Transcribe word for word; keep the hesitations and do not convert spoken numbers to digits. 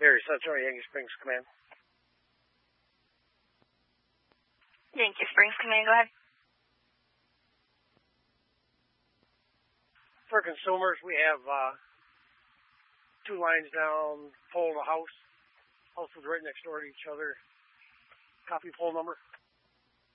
Barry Central, Yankee Springs Command. Yankee Springs Command, go ahead. For consumers, we have uh, two lines down, pole to house. Houses right next door to each other. Copy pole number.